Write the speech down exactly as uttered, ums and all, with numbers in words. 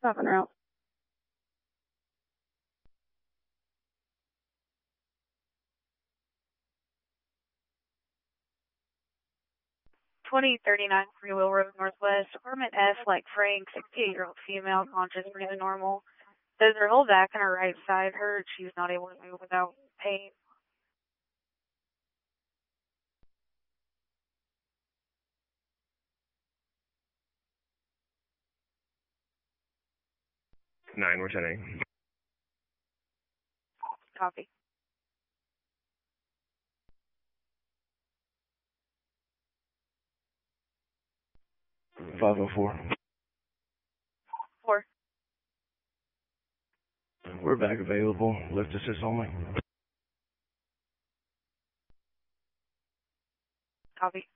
Stop en route. twenty thirty-nine Freewheel Road Northwest, apartment F, like Frank, sixty-eight-year-old female, conscious, breathing normal. Says her whole back and her right side hurt. She's not able to move without pain. Nine, we're sending. Copy. Five oh four. Four. We're back available. Lift assist only. Copy.